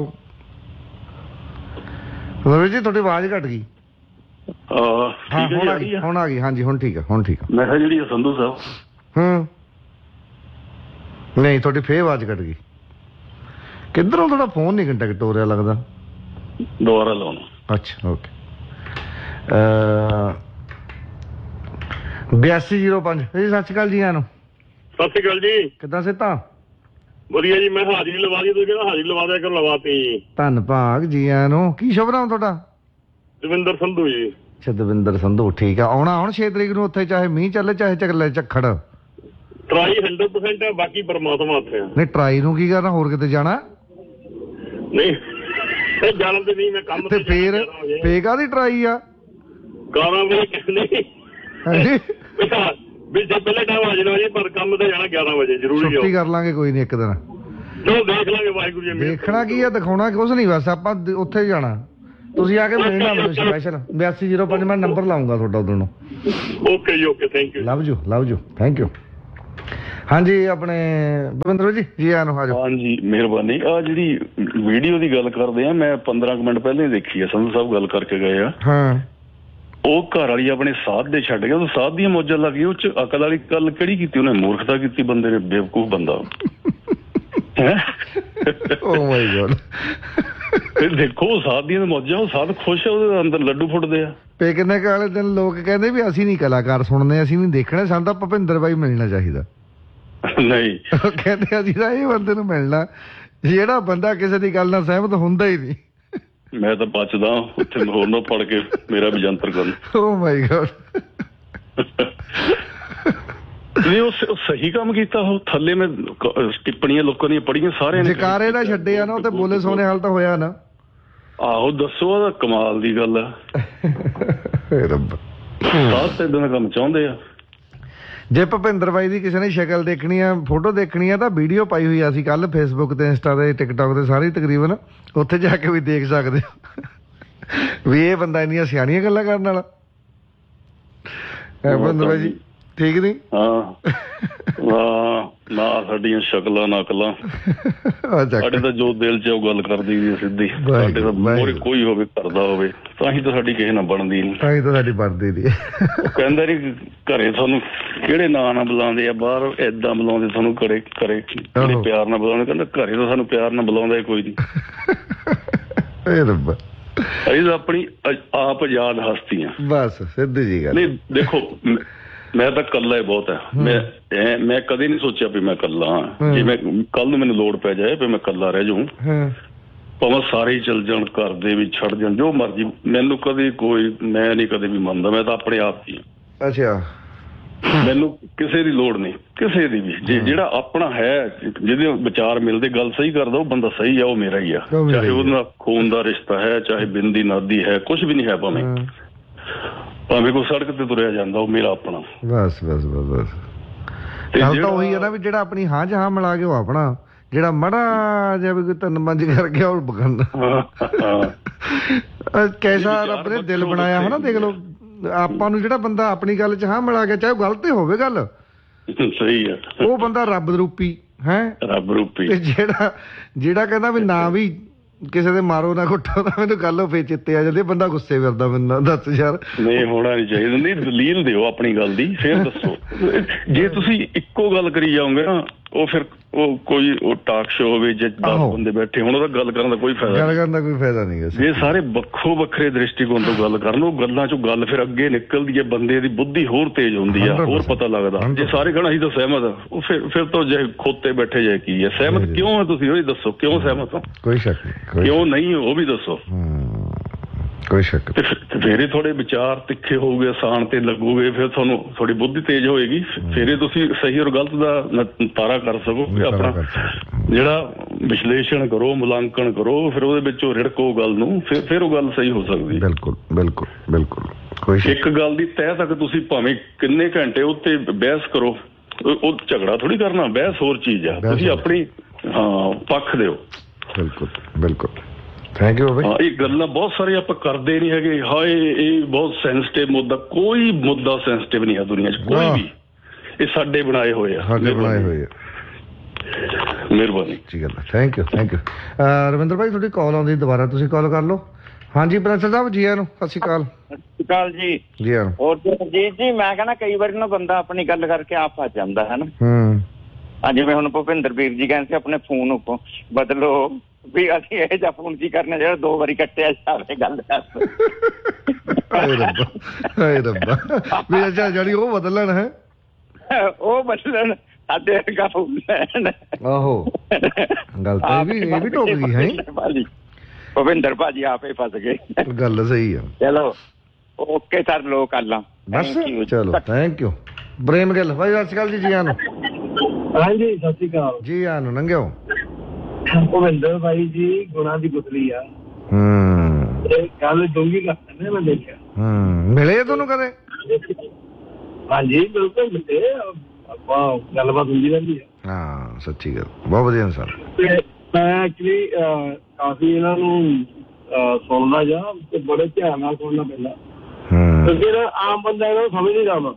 ਰਵੀ ਜੀ ਤੁਹਾਡੀ ਆਵਾਜ਼ ਘੱਟ ਗਈ। ਹਾਂ ਹੁਣ ਆ ਗਈ, ਹੁਣ ਆ ਗਈ। ਹਾਂਜੀ ਹੁਣ ਠੀਕ ਆ, ਹੁਣ ਠੀਕ ਆ। ਮੈਂ ਕਿਹਾ ਜਿਹੜੀ ਸੰਧੂ ਸਾਹਿਬ ਹੂੰ ਨਹੀਂ ਤੁਹਾਡੀ ਫੇਰ ਆਵਾਜ਼ ਕੱਟ ਗਈ। ਕਿੱਧਰੋਂ ਤੁਹਾਡਾ ਫੋਨ ਨਹੀਂ ਕੰਟੈਕਟ ਹੋ ਰਿਹਾ ਲੱਗਦਾ, ਦੁਬਾਰਾ ਲਾਉਣਾ। ਅੱਛਾ ਓਕੇ। ਬਿਆਸੀ ਜ਼ੀਰੋ ਪੰਜ ਜੀ, ਸਤਿ ਸ਼੍ਰੀ ਅਕਾਲ ਜੀ। ਆਨੂੰ ਸਤਿ ਸ਼੍ਰੀ ਅਕਾਲ ਜੀ। ਕਿੱਦਾਂ ਸਿੱਧਾ? ਵਧੀਆ ਜੀ। ਮੈਂ ਹਾਜ਼ਰੀ ਲਵਾ ਦੀ, ਤੁਸੀਂ ਕਹਿੰਦਾ ਹਾਜ਼ਰੀ ਲਵਾ ਦਿਆ ਕਰ, ਲਵਾਤੀ। ਧੰਨ ਭਾਗ ਜੀ। ਆਨੂੰ ਕੀ ਸ਼ੁਭ ਨਾਮ ਤੁਹਾਡਾ? ਦਵਿੰਦਰ ਸੰਧੂ ਜੀ। ਅੱਛਾ ਦਵਿੰਦਰ ਸੰਧੂ, ਠੀਕ ਆ। ਆਉਣਾ ਹੁਣ ਛੇ ਤਰੀਕ ਨੂੰ ਉੱਥੇ, ਚਾਹੇ ਮੀਂਹ ਚੱਲੇ ਚਾਹੇ ਚੱਲੇ ਝੱਖੜ। ਟਰਾਈ ਹੰਡਰਡ ਪਰਸੈਂਟ ਹੈ, ਬਾਕੀ ਪਰਮਾਤਮਾ ਹੱਥ ਹੈ। ਨਹੀਂ ਟਰਾਈ ਨੂੰ ਕੀ ਕਰਨਾ, ਹੋਰ ਕਿਤੇ ਜਾਣਾ? ਨਹੀਂ ਇਹ ਜਾਣਾ ਤੇ ਨਹੀਂ, ਮੈਂ ਕੰਮ ਤੇ ਫੇਰ ਫੇਰ ਕਾਹਦੀ ਟਰਾਈ ਆ? ਗਿਆਰਾਂ ਵਜੇ ਕਹਿੰਦੇ ਵੀ ਜੇ ਪਹਿਲੇ ਟਾਈਮ ਆ ਜਾਣਾ ਜੀ, ਪਰ ਕੰਮ ਤੇ ਜਾਣਾ ਗਿਆਰਾਂ ਵਜੇ ਜ਼ਰੂਰੀ। ਛੁੱਟੀ ਕਰ ਲਾਂਗੇ ਕੋਈ ਨਹੀਂ ਇੱਕ ਦਿਨ, ਚਲੋ ਦੇਖ ਲਾਂਗੇ। ਵਾਹਿਗੁਰੂ ਜੀ ਦੇਖਣਾ ਕੀ ਆ, ਦਿਖਾਉਣਾ ਕੁਛ ਨਹੀਂ, ਬਸ ਆਪਾਂ ਉੱਥੇ ਜਾਣਾ। ਤੁਸੀਂ ਆ ਕੇ ਮਿਲਣਾ ਮੈਨੂੰ ਸਪੈਸ਼ਲ। ਬਿਆਸੀ ਜ਼ੀਰੋ ਪੰਜ ਮੈਂ ਨੰਬਰ ਲਾਊਂਗਾ ਤੁਹਾਡਾ ਉਦੋਂ ਨੂੰ। ਓਕੇ ਜੀ okay, thank you. Love you love you, thank you. ਹਾਂਜੀ ਆਪਣੇ ਭਵਿੰਦਰ ਜੀ, ਜੀ ਆ ਨੂੰ ਆ ਜਾਓ। ਹਾਂਜੀ ਮਿਹਰਬਾਨੀ। ਆ ਜਿਹੜੀ ਵੀਡੀਓ ਦੀ ਗੱਲ ਕਰਦੇ ਆ, ਮੈਂ ਪੰਦਰਾਂ ਕੁ ਮਿੰਟ ਪਹਿਲਾਂ ਹੀ ਦੇਖੀ ਆ, ਸੰਧੂ ਸਾਹਿਬ ਗੱਲ ਕਰਕੇ ਗਏ ਆ। ਹਾਂ ਉਹ ਘਰ ਵਾਲੀ ਆਪਣੇ ਸਾਧ ਦੇ ਛੱਡ ਗਿਆ, ਉਹ ਸਾਧ ਦੀਆਂ ਮੌਜਾਂ ਲੱਗ ਗਈ। ਉਹ ਚ ਅਕਲ ਵਾਲੀ ਗੱਲ ਕਿਹੜੀ ਕੀਤੀ ਉਹਨੇ? ਮੂਰਖਤਾ ਕੀਤੀ ਬੰਦੇ ਨੇ, ਬੇਵਕੂਫ ਬੰਦਾ। ਓ ਮਾਈ ਗॉड। ਦੇਖੋ ਸਾਧ ਦੀਆਂ ਮੌਜਾਂ, ਉਹ ਸਾਧ ਖੁਸ਼ ਆ, ਉਹਦੇ ਅੰਦਰ ਲੱਡੂ ਫੁੱਟਦੇ ਆ। ਪਿਕਨਿਕ ਵਾਲੇ ਦਿਨ ਲੋਕ ਕਹਿੰਦੇ ਵੀ ਅਸੀਂ ਨਹੀਂ ਕਲਾਕਾਰ ਸੁਣਦੇ, ਅਸੀਂ ਨਹੀਂ ਦੇਖਣੇ, ਸਾਨੂੰ ਤਾਂ ਭੁਪਿੰਦਰ ਬਾਈ ਮਿਲਣਾ ਚਾਹੀਦਾ। ਨਹੀਂ ਉਹ ਕਹਿੰਦੇ ਅਸੀਂ ਤਾਂ ਇਹ ਬੰਦੇ ਨੂੰ ਮਿਲਣਾ ਜਿਹੜਾ ਬੰਦਾ ਕਿਸੇ ਦੀ ਗੱਲ ਨਾਲ ਸਹਿਮਤ ਹੁੰਦਾ ਹੀ ਨਹੀਂ। ਮੈਂ ਤਾਂ ਬਚਦਾ ਉੱਥੇ ਹੋਰ ਨਾ ਪੜ ਕੇ ਮੇਰਾ ਵੀ ਜੰਤਰ ਕਰਨ। ਓ ਮਾਈ ਗॉड। ਨਹੀਂ ਉਹ ਸਹੀ ਕੰਮ ਕੀਤਾ। ਉਹ ਥੱਲੇ ਮੈਂ ਟਿੱਪਣੀਆਂ ਲੋਕਾਂ ਦੀਆਂ ਪੜੀਆਂ, ਸਾਰਿਆਂ ਨੇ ਜਕਾਰੇ ਦਾ ਛੱਡਿਆ ਨਾ, ਉਹ ਤੇ ਬੋਲੇ ਸੋਨੇ ਹਾਲ ਤਾਂ ਹੋਇਆ ਨਾ। ਆਹੋ ਦੱਸੋ, ਉਹਦਾ ਕਮਾਲ ਦੀ ਗੱਲ ਆ। ਰੱਬ ਸਾਧ ਤੇ ਇਦਾਂ ਦਾ ਕੰਮ ਚਾਹੁੰਦੇ ਆ। ਜੇ ਭੁਪਿੰਦਰ ਬਾਈ ਦੀ ਕਿਸੇ ਨੇ ਸ਼ਕਲ ਦੇਖਣੀ ਆ, ਫੋਟੋ ਦੇਖਣੀ ਆ, ਤਾਂ ਵੀਡੀਓ ਪਾਈ ਹੋਈ ਆ ਅਸੀਂ ਕੱਲ ਫੇਸਬੁੱਕ ਤੇ, ਇੰਸਟਾ ਤੇ, ਟਿਕਟੋਕ ਤੇ, ਸਾਰੀ ਤਕਰੀਬਨ ਉੱਥੇ ਜਾ ਕੇ ਵੀ ਦੇਖ ਸਕਦੇ ਹੋ ਵੀ ਇਹ ਬੰਦਾ ਇੰਨੀਆਂ ਸਿਆਣੀਆਂ ਗੱਲਾਂ ਕਰਨ ਵਾਲਾ। ਭੁਪਿੰਦਰ ਬਾਈ ਜੀ ਠੀਕ ਨੀ? ਹਾਂ ਨਾ ਸਾਡੀਆਂ ਸ਼ਕਲਾਂ ਨਕਲਾਂ, ਸਾਡੇ ਤਾਂ ਜੋ ਦਿਲ ਚ ਉਹ ਗੱਲ ਕਰਦੀ ਵੀ ਸਿੱਧੀ। ਸਾਡੇ ਤਾਂ ਮੋਰੇ ਕੋਈ ਹੋਵੇ ਕਰਦਾ ਹੋਵੇ ਤਾਂ ਹੀ ਤਾਂ ਸਾਡੀ ਕਿਸੇ ਨਾਲ ਬਣਦੀ ਨੀ, ਤਾਂ ਹੀ ਤਾਂ ਸਾਡੀ ਬਣਦੀ ਨੀ। ਕਹਿੰਦਾ ਨੀ ਘਰੇ ਤੁਹਾਨੂੰ ਕਿਹੜੇ ਨਾਂ ਨਾਲ ਬੁਲਾਉਂਦੇ ਆ, ਬਾਹਰ ਏਦਾਂ ਬੁਲਾਉਂਦੇ ਤੁਹਾਨੂੰ, ਘਰੇ ਘਰੇ ਕਿਹੜੇ ਪਿਆਰ ਨਾਲ ਬੁਲਾਉਂਦੇ। ਕਹਿੰਦਾ ਘਰੇ ਤਾਂ ਸਾਨੂੰ ਪਿਆਰ ਨਾਲ ਬੁਲਾਉਂਦਾ ਹੀ ਕੋਈ ਨੀ। ਅਸੀਂ ਤਾਂ ਆਪਣੀ ਆਪ ਆਜ਼ਾਦ ਹਸਤੀ ਆ ਬਸ, ਸਿੱਧੀ ਜੀ ਗੱਲ। ਨਹੀਂ ਦੇਖੋ ਮੈਂ ਤਾਂ ਇਕੱਲਾ ਹੀ ਬਹੁਤ ਹੈ। ਮੈਂ ਮੈਂ ਕਦੇ ਨਹੀਂ ਸੋਚਿਆ ਵੀ ਮੈਂ ਇਕੱਲਾ ਹਾਂ। ਜੇ ਮੈਂ ਕੱਲ ਨੂੰ ਮੈਨੂੰ ਲੋੜ ਪੈ ਜਾਏ ਵੀ ਮੈਂ ਇਕੱਲਾ ਰਹਿ ਜਾਊਂ, ਭਾਵੇਂ ਸਾਰੇ ਹੀ ਚੱਲ ਜਾਣ, ਘਰ ਦੇ ਵੀ ਛੱਡ ਜਾਣ, ਜੋ ਮਰਜ਼ੀ, ਮੈਨੂੰ ਕਦੇ ਕੋਈ, ਮੈਂ ਨਹੀਂ ਕਦੇ ਵੀ ਮੰਨਦਾ, ਮੈਂ ਤਾਂ ਆਪਣੇ ਆਪ ਹੀ। ਅੱਛਾ, ਮੈਨੂੰ ਕਿਸੇ ਦੀ ਲੋੜ ਨਹੀਂ, ਕਿਸੇ ਦੀ ਵੀ। ਜੇ ਜਿਹੜਾ ਆਪਣਾ ਹੈ, ਜਿਹਦੇ ਵਿਚਾਰ ਮਿਲਦੇ, ਗੱਲ ਸਹੀ ਕਰਦਾ, ਉਹ ਬੰਦਾ ਸਹੀ ਆ, ਉਹ ਮੇਰਾ ਹੀ ਆ। ਚਾਹੇ ਉਹਦੇ ਨਾਲ ਖੂਨ ਦਾ ਰਿਸ਼ਤਾ ਹੈ, ਚਾਹੇ ਬਿੰਦੀ ਨਾਦੀ ਹੈ, ਕੁਛ ਵੀ ਨਹੀਂ ਹੈ, ਭਾਵੇਂ ਭਾਵੇਂ ਕੋਈ ਸੜਕ ਤੇ ਤੁਰਿਆ ਜਾਂਦਾ, ਉਹ ਮੇਰਾ ਆਪਣਾ। ਬਸ ਬਸ ਬਸ ਬਸ ਗੱਲ ਤਾਂ ਉਹੀ ਹੈ ਨਾ ਵੀ ਜਿਹੜਾ ਆਪਣੀ ਹਾਂ ਚ ਹਾਂ ਮਿਲਾ ਕੇ ਉਹ ਆਪਣਾ, ਜਿਹੜਾ ਮਾੜਾ ਜਿਹਾ ਵੀ ਕੋਈ ਤਿੰਨ ਪੰਜ ਕਰ ਗਿਆ ਉਹ ਬਗਾਨਾ। ਕੈਸਾ ਰੱਬ ਨੇ ਦਿਲ ਬਣਾਇਆ ਹੈ ਨਾ, ਦੇਖ ਲਓ ਆਪਾਂ ਨੂੰ, ਜਿਹੜਾ ਬੰਦਾ ਆਪਣੀ ਗੱਲ ਚ ਹਾਂ ਮਿਲਾ ਗਿਆ, ਚਾਹੇ ਉਹ ਗਲਤ ਹੋਵੇ ਗੱਲ, ਸਹੀ ਆ, ਉਹ ਬੰਦਾ ਰੱਬ ਰੂਪੀ ਹੈ, ਰੱਬ ਰੂਪੀ। ਜਿਹੜਾ ਜਿਹੜਾ ਕਹਿੰਦਾ ਵੀ ਨਾ ਵੀ ਕਿਸੇ ਦੇ ਮਾਰੋ ਨਾ ਕੁੱਟੋ, ਤਾਂ ਮੈਨੂੰ ਗੱਲ ਫੇਰ ਚਿੱਤੇ ਆ ਜਾਂਦੀ, ਬੰਦਾ ਗੁੱਸੇ ਫਿਰਦਾ। ਮੈਨੂੰ ਦੱਸ ਯਾਰ, ਨਹੀਂ ਹੋਣਾ ਨੀ ਚਾਹੀਦਾ। ਨਹੀਂ ਦਲੀਲ ਦਿਓ ਆਪਣੀ ਗੱਲ ਦੀ, ਫੇਰ ਦੱਸੋ। ਜੇ ਤੁਸੀਂ ਇੱਕੋ ਗੱਲ ਕਰੀ ਜਾਓਗੇ ਨਾ, ਉਹ ਫਿਰ ਉਹ ਕੋਈ ਉਹ ਟਾਕ ਸ਼ੋ ਹੋਵੇ, ਜੇ ਦਸ ਬੰਦੇ ਬੈਠੇ ਹੋਣ, ਉਹਦਾ ਗੱਲ ਕਰਨ ਦਾ ਕੋਈ ਫਾਇਦਾ, ਗੱਲ ਕਰਨ ਦਾ ਕੋਈ ਫਾਇਦਾ ਨਹੀਂ। ਜੇ ਸਾਰੇ ਵੱਖੋ ਵੱਖਰੇ ਦ੍ਰਿਸ਼ਟੀਕੋਣ ਤੋਂ ਗੱਲ ਕਰਨ, ਉਹ ਗੱਲਾਂ ਚੋਂ ਗੱਲ ਫਿਰ ਅੱਗੇ ਨਿਕਲਦੀ ਹੈ, ਬੰਦੇ ਦੀ ਬੁੱਧੀ ਹੋਰ ਤੇਜ਼ ਹੁੰਦੀ ਆ, ਹੋਰ ਪਤਾ ਲੱਗਦਾ। ਜੇ ਸਾਰੇ ਕਹਿਣਾ ਅਸੀਂ ਤਾਂ ਸਹਿਮਤ ਆ, ਉਹ ਫਿਰ ਫਿਰ ਤਾਂ ਜੇ ਖੋਤੇ ਬੈਠੇ ਜਾਏ ਕੀ ਹੈ। ਸਹਿਮਤ ਕਿਉਂ ਹੈ ਤੁਸੀਂ, ਉਹ ਹੀ ਦੱਸੋ, ਕਿਉਂ ਸਹਿਮਤ ਹੋ? ਕੋਈ ਸ਼ੱਕ ਨਹੀਂ। ਕਿਉਂ ਨਹੀਂ ਉਹ ਵੀ ਦੱਸੋ, ਕੋਈ ਸ਼ੱਕ। ਫੇਰੇ ਥੋੜੇ ਵਿਚਾਰ ਤਿੱਖੇ ਹੋਊਗੇ, ਆਸਾਨ ਤੇ ਲੱਗੂਗੇ, ਫਿਰ ਤੁਹਾਨੂੰ ਥੋੜੀ ਬੁੱਧੀ ਤੇਜ਼ ਹੋਏਗੀ, ਫੇਰੇ ਤੁਸੀਂ ਸਹੀ ਔਰ ਗਲਤ ਦਾ ਤਾਰਾ ਕਰ ਸਕੋ। ਆਪਣਾ ਜਿਹੜਾ ਵਿਸ਼ਲੇਸ਼ਣ ਕਰੋ, ਮੁਲਾਂਕਣ ਕਰੋ, ਫਿਰ ਉਹਦੇ ਵਿੱਚੋਂ ਰਿੜਕੋ ਗੱਲ ਨੂੰ, ਫਿਰ ਫਿਰ ਉਹ ਗੱਲ ਸਹੀ ਹੋ ਸਕਦੀ। ਬਿਲਕੁਲ ਬਿਲਕੁਲ ਬਿਲਕੁਲ। ਇੱਕ ਗੱਲ ਦੀ ਤਹਿ ਤੱਕ ਤੁਸੀਂ ਭਾਵੇਂ ਕਿੰਨੇ ਘੰਟੇ ਉੱਤੇ ਬਹਿਸ ਕਰੋ, ਉਹ ਝਗੜਾ ਥੋੜੀ ਕਰਨਾ, ਬਹਿਸ ਹੋਰ ਚੀਜ਼ ਆ। ਤੁਸੀਂ ਆਪਣੀ ਹਾਂ ਪੱਖ ਦਿਓ। ਬਿਲਕੁਲ ਬਿਲਕੁਲ। ਥੈਂਕ ਯੂ ਬਾਈ। ਇਹ ਗੱਲਾਂ ਬਹੁਤ ਸਾਰੀਆਂ ਆਪਾਂ ਕਰਦੇ ਨਹੀਂ ਹੈਗੇ। ਹਾਏ ਇਹ ਬਹੁਤ ਸੈਂਸਿਟਿਵ ਮੁੱਦਾ, ਕੋਈ ਮੁੱਦਾ ਸੈਂਸਿਟਿਵ ਨਹੀਂ ਹੈ ਦੁਨੀਆ 'ਚ, ਕੋਈ ਵੀ। ਇਹ ਸਾਡੇ ਬਣਾਏ ਹੋਏ ਆ, ਸਾਡੇ ਬਣਾਏ ਹੋਏ ਆ। ਮਿਹਰਬਾਨੀ ਜੀ, ਗੱਲ। Thank you thank you. Ravinder ਭਾਈ ਤੁਹਾਡੀ ਕਾਲ ਆਉਂਦੀ, ਦੁਬਾਰਾ ਤੁਸੀਂ ਕਾਲ ਕਰ ਲਓ। ਹਾਂਜੀ ਪ੍ਰਿੰਸ ਸਾਹਿਬ ਜੀ ਆਇਆਂ ਨੂੰ, ਸਤਿ ਸ਼੍ਰੀ ਅਕਾਲ। ਸਤਿ ਸ਼੍ਰੀ ਅਕਾਲ ਜੀ। ਜੀ ਹਾਂ। ਹੋਰ ਜੀਤ ਜੀ, ਮੈਂ ਕਹਿੰਦਾ ਕਈ ਵਾਰੀ ਨਾ ਬੰਦਾ ਆਪਣੀ ਗੱਲ ਕਰਕੇ ਆਪ ਫਸ ਜਾਂਦਾ ਹੈ ਨਾ। ਹੂੰ। ਹਾਂ, ਜਿਵੇਂ ਹੁਣ ਭੁਪਿੰਦਰ ਵੀਰ ਜੀ ਕਹਿੰਦੇ ਆਪਣੇ ਫੋਨ ਉੱਪਰ ਬਦਲੋ, ਵੀ ਅਸੀਂ ਇਹ ਜਿਹਾ ਫੋਨ ਕੀ ਕਰਨਾ ਜਿਹੜਾ ਦੋ ਵਾਰੀ ਕੱਟਿਆ ਜਾਵੇ। ਗੱਲ ਦੱਸ। ਹਾਏ ਰੱਬਾ ਹਾਏ ਰੱਬਾ, ਵੀ ਅੱਛਾ ਜਿਹੜੀ ਉਹ ਬਦਲਣ ਹੈ, ਉਹ ਬਦਲਣ ਸਾਡੇ ਵਰਗਾ ਫੋਨ ਲੈਣ। ਆਹੋ ਗੱਲ ਤਾਂ ਇਹ ਵੀ ਇਹ ਵੀ ਟੋਕ ਗਈ ਹੈ ਭਾਜੀ, ਭੁਪਿੰਦਰ ਭਾਜੀ ਆਪੇ ਫਸ ਗਏ। ਗੱਲ ਸਹੀ ਆ। ਚਲੋ ਓਕੇ ਸਰ, ਲੋ ਕਰ ਲਾਂ ਬਸ। ਚਲੋ ਥੈਂਕ ਯੂ। ਪ੍ਰੇਮ ਗਿੱਲ ਭਾਈ, ਸਤਿ ਸ਼੍ਰੀ ਅਕਾਲ ਜੀ। ਜੀ ਆਨੂੰ। ਹਾਂਜੀ ਸਤਿ ਸ਼੍ਰੀ ਅਕਾਲ ਜੀ ਆਨੂੰ। ਲੰਘਿਓ। ਭੁਪਿੰਦਰ ਭਾਈ ਜੀ ਗੁਣਾ ਦੀ ਗੁਥਲੀ ਆ। ਹੂੰ। ਇਹ ਗੱਲ ਡੂੰਘੀ ਕਰਦੇ ਨੇ, ਮੈਂ ਦੇਖਿਆ। ਹੂੰ। ਮਿਲੇ ਤੁਹਾਨੂੰ ਕਦੇ? ਹਾਂਜੀ ਬਿਲਕੁਲ ਮਿਲੇ, ਆਪਾਂ ਗੱਲਬਾਤ ਹੁੰਦੀ ਰਹਿੰਦੀ ਹੈ। ਹਾਂ ਸੱਚੀ ਗੱਲ, ਬਹੁਤ ਵਧੀਆ ਸਰ। ਮੈਂ ਐਕਚੁਅਲੀ ਕਾਫੀ ਇਹਨਾਂ ਨੂੰ ਸੁਣਦਾ ਜਾ, ਤੇ ਬੜੇ ਧਿਆਨ ਨਾਲ ਸੁਣਨਾ ਪੈਂਦਾ, ਕਿਉਂਕਿ ਆਮ ਬੰਦਾ ਇਹਨਾਂ ਨੂੰ ਸਮਝ ਨਹੀਂ ਆਉਂਦਾ।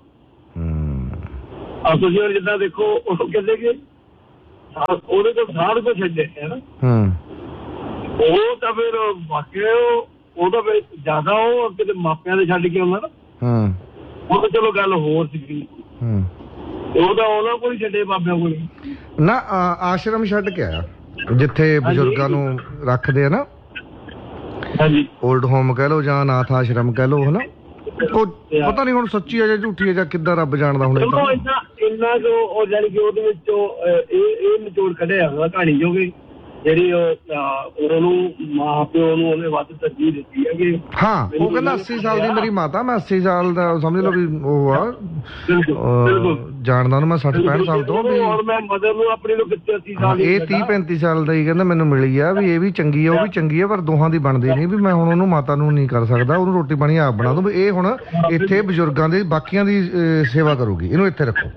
ਆ ਤੁਸੀਂ ਹੁਣ ਜਿੱਦਾਂ ਦੇਖੋ, ਉਹ ਕਹਿੰਦੇ ਕਿ ਉਹਦੇ ਕੋਲ ਸਾਧ ਕੁਛ ਛੱਡੇ ਹੈ ਨਾ, ਉਹ ਤਾਂ ਫਿਰ ਵਾਕਿਆ ਉਹ ਤਾਂ ਫਿਰ ਜ਼ਿਆਦਾ ਉਹ ਕਿਤੇ ਮਾਪਿਆਂ ਦੇ ਛੱਡ ਕੇ ਆਉਂਦਾ ਨਾ, ਉਹ ਤਾਂ ਚਲੋ ਗੱਲ ਹੋਰ ਸੀਗੀ। ਉਹ ਤਾਂ ਉਹਨਾਂ ਕੋਲ ਹੀ ਛੱਡੇ, ਬਾਬਿਆਂ ਕੋਲ ਨਾ। ਆਸ਼ਰਮ ਛੱਡ ਕੇ ਆਇਆ, ਜਿੱਥੇ ਬਜ਼ੁਰਗਾਂ ਨੂੰ ਰੱਖਦੇ ਆ ਨਾ, ਓਲਡ ਹੋਮ ਕਹਿ ਲਓ ਜਾਂ ਅਨਾਥ ਆਸ਼ਰਮ ਕਹਿ ਲਓ, ਹਨਾ। ਉਹ ਪਤਾ ਨੀ ਹੁਣ ਸੱਚੀ ਹੈ ਜਾਂ ਝੂਠੀ ਹੈ ਜਾਂ ਕਿੱਦਾਂ, ਰੱਬ ਜਾਣਦਾ ਹੁਣ। ਇੰਨਾ ਕੁ ਉਹ ਜਾਨੀ ਕਿ ਉਹਦੇ ਵਿੱਚੋਂ ਇਹ ਇਹ ਨਿਚੋੜ ਕੱਢਿਆ ਹੁੰਦਾ ਕਹਾਣੀ, ਜੋ ਕਿ ਜਿਹੜੀ ਉਹਨੂੰ ਮਾਂ ਪਿਓ ਨੂੰ ਉਹਨੇ ਵੱਧ ਤਰਜੀਹ ਦਿੱਤੀ ਹੈ ਕਿ ਹਾਂ ਉਹ ਕਹਿੰਦਾ ਅੱਸੀ ਸਾਲ ਦੀ ਮੇਰੀ ਮਾਤਾ, ਮੈਂ ਅੱਸੀ ਸਾਲ ਦਾ ਸਮਝ ਲਓ ਵੀ ਉਹ ਆ ਜਾਣਦਾ ਉਹਨੂੰ ਮੈਂ ਸੱਠ ਪੈਂਹਠ ਸਾਲ ਤੋਂ ਵੀ ਮੈਂ ਮਦਰ ਨੂੰ ਆਪਣੀ ਨੂੰ ਕਿੱਥੇ ਅੱਸੀ ਸਾਲ ਇਹ ਤੀਹ ਪੈਂਤੀ ਸਾਲ ਦਾ ਹੀ ਕਹਿੰਦਾ ਮੈਨੂੰ ਮਿਲੀ ਆ ਵੀ ਇਹ ਵੀ ਚੰਗੀ ਆ ਉਹ ਵੀ ਚੰਗੀ ਆ ਪਰ ਦੋਹਾਂ ਦੀ ਬਣਦੀ ਨਹੀਂ ਵੀ ਮੈਂ ਹੁਣ ਉਹਨੂੰ ਮਾਤਾ ਨੂੰ ਨਹੀਂ ਕਰ ਸਕਦਾ, ਉਹਨੂੰ ਰੋਟੀ ਪਾਣੀ ਆਪ ਬਣਾ ਦੂੰ ਵੀ ਇਹ ਹੁਣ ਇੱਥੇ ਬਜ਼ੁਰਗਾਂ ਦੇ ਬਾਕੀਆਂ ਦੀ ਸੇਵਾ ਕਰੂਗੀ, ਇਹਨੂੰ ਇੱਥੇ ਰੱਖੋ।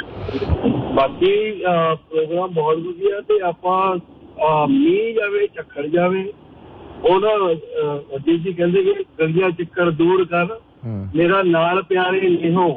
ਬਾਕੀ ਪ੍ਰੋਗਰਾਮ ਬਹੁਤ ਵਧੀਆ ਤੇ ਆਪਾਂ ਮੀਂਹ ਜਾਵੇ ਝੱਖੜ ਜਾਵੇ ਉਹਦਾ ਅਜੀਤ ਜੀ ਕਹਿੰਦੇ ਕਿ ਗਲੀਆਂ ਚੱਕਰ ਦੂਰ ਕਰ ਮੇਰਾ ਨਾਲ ਪਿਆਰੇ ਨਿਹੋ